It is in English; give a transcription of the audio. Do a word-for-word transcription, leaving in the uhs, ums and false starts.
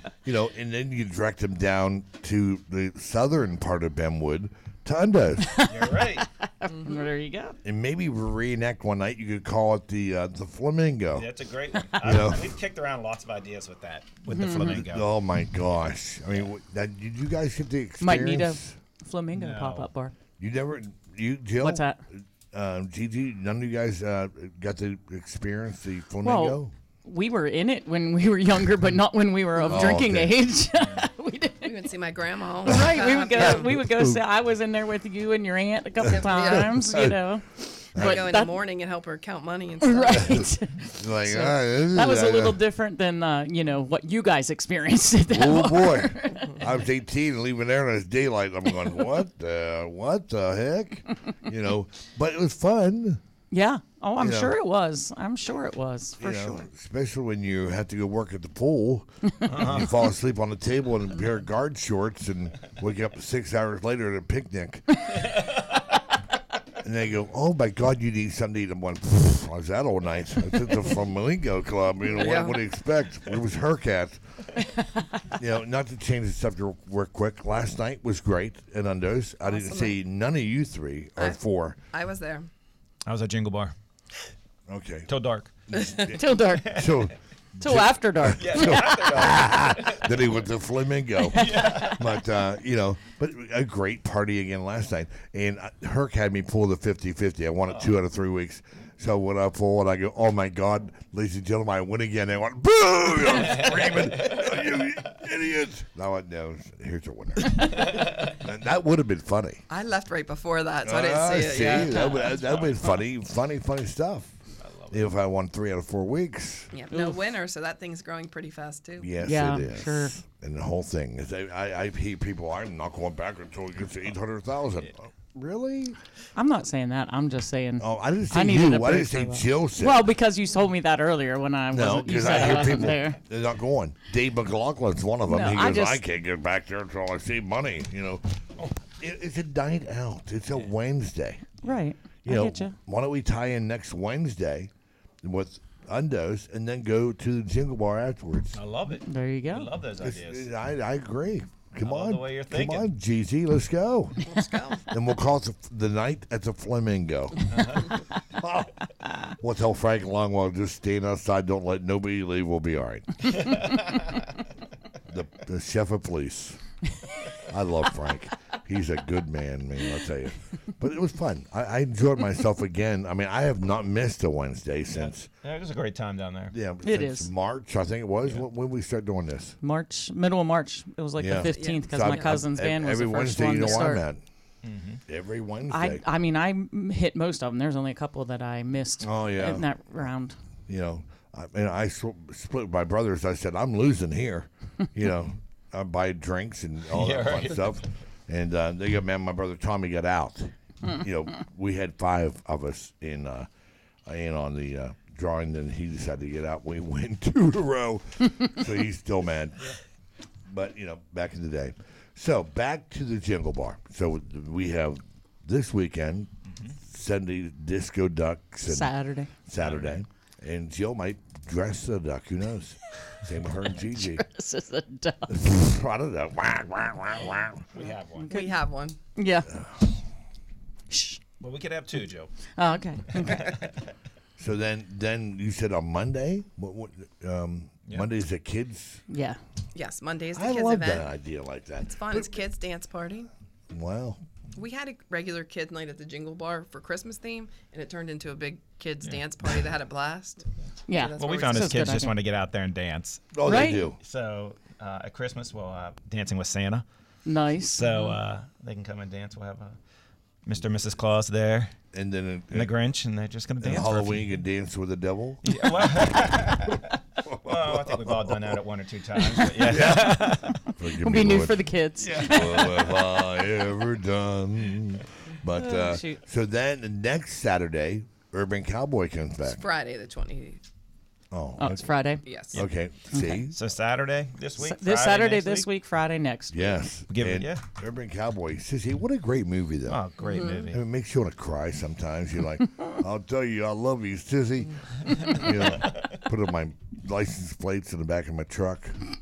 you know, and then you direct them down to the southern part of Benwood to Undo's. You're right. Mm-hmm. There you go. And maybe reenact one night. You could call it the uh, the Flamingo. That's a great one. I, know. We've kicked around lots of ideas with that, with the flamingo. Oh my gosh! I mean, what, that, did you guys get the experience? Might need a flamingo No. pop-up bar. You never, you Jill? What's that? Uh, Gigi, none of you guys uh, got to experience the flamingo. Well, we were in it when we were younger, but not when we were of Oh, drinking okay. age. we didn't. You can see my grandma. Right, we would go. We would go. Say, I was in there with you and your aunt a couple times. You know, I go in that- the morning and help her count money and stuff. right. Like, So, ah, this is- that was a uh, little different than uh, you know what you guys experienced at that Oh bar. boy, I was eighteen and leaving there and it's daylight. I'm going, what? The, what the heck? You know, but it was fun. Yeah. Oh, I'm You know. sure it was. I'm sure it was for you know, sure. especially when you have to go work at the pool. You fall asleep on the table in a pair of guard shorts and wake up six hours later at a picnic. And they go, oh my God, you need something to eat. I'm going, I was out all night. I was at the Flamingo Club. You know, Yeah. what, what do you expect? It was Hercat. You know, not to change the subject real quick. Last night was great at Undo's. I didn't Awesome. see none of you three or I- four. I was there. I was at Jingle Bar Okay. till dark. Till dark. So Till after dark. then he went to Flamingo. But, uh, you know, but a great party again last night. And uh, Herc had me pull the fifty-fifty. I won it two out of three weeks. So when I pull and I go, oh, my God, ladies and gentlemen, I win again. They went, boo! I'm screaming, "Oh, you idiots. And I went, no, here's your winner. And that would have been funny. I left right before that, so I didn't Ah, see it. see, Yeah. that would that would been funny, funny, funny stuff. If I won three out of four weeks. Yeah, no winner, so that thing's growing pretty fast too. Yes, Yeah, it is. sure. And the whole thing is, I, I, I hear people, I'm not going back until it gets to eight hundred thousand. Really? I'm not saying that. I'm just saying. Oh, I didn't say I needed you. a I didn't break say for that. Jill said. Well, because you told me that earlier when I no, wasn't. You because said I I hear wasn't people, there. they're not going. Dave McLaughlin's one of them. No, he I goes, I, just- can't get back there until I see money, you know. It, it's a night out. It's a Wednesday. Right. You I know, get you. why don't we tie in next Wednesday with Undo's and then go to the Jingle Bar afterwards? I love it. There you I go. love those It's- ideas. I, I agree. Come I love on. the way you're Come thinking. on, G Z, let's go. Let's go. And we'll call it the, the night at the Flamingo. We'll tell Frank Longwell, just stand outside, don't let nobody leave, we'll be all right. the, the chef of police. I love Frank. He's a good man, man, I'll tell you. But it was fun. I, I enjoyed myself again. I mean, I have not missed a Wednesday since, Yeah, it was a great time down there. yeah, It since is. March, I think it was, when, when we started doing this. March, middle of March. It was like Yeah. the fifteenth because So my I- cousin's I- band was every the first Wednesday, one you know to where start. I'm at. Every Wednesday. I, I mean, I m- hit most of them. There's only a couple that I missed. Oh, yeah. In that round. you know, I mean, I sw- split with my brothers. I said, I'm losing here. You know, I buy drinks and all Yeah, that fun right. stuff. And uh, they got, man, my brother Tommy got out. You know, we had five of us in uh, in on the uh, drawing, then he decided to get out. We win two in a row. So he's still mad. But, you know, back in the day. So back to the Jingle Bar. So we have this weekend, Sunday Disco Ducks and Saturday. Saturday. And Jill might dress the duck. Who knows? Same with her and Gigi. This is a duck. I don't know. Wah, wah, wah, wah. We have one. We have one. Yeah. Shh. Well, we could have two, Joe. Oh, okay. Okay. So then, then you said on Monday. What? what um, Yeah. Monday's a kids. Yeah. Yes, Monday's the I kids love event. that idea like that. It's fun. It's kids dance party. Wow. We had a regular kids night at the Jingle Bar for Christmas theme, and it turned into a big kids dance party that had a blast. Yeah. that's Well, we where found This as is a kids good just idea. want to get out there and dance. Oh, Right? they do. So uh, at Christmas, we'll uh, dancing with Santa. Nice. So uh, they can come and dance. We'll have uh, Mister and Missus Claus there And then in, and the Grinch, and they're just going to in dance. for a few- Halloween, you can dance with the devil. Yeah, well, well, I think we've all done that at one or two times. But yeah. Forgive It'll me, be new Lord. for the kids. What have I ever done? But Oh, uh, shoot. so then the next Saturday, Urban Cowboy comes It's back. Friday the twentieth. Oh, Oh, it's Friday. Yes. okay. See, So Saturday this week. S- this Friday Saturday, next this week, Friday next. yes. Give it- and yeah. Urban Cowboy. Sissy, what a great movie, though. Oh, great movie. I mean, it makes you want to cry sometimes. You're like, I'll tell you, I love you, Sissy. You know, put up my license plates in the back of my truck.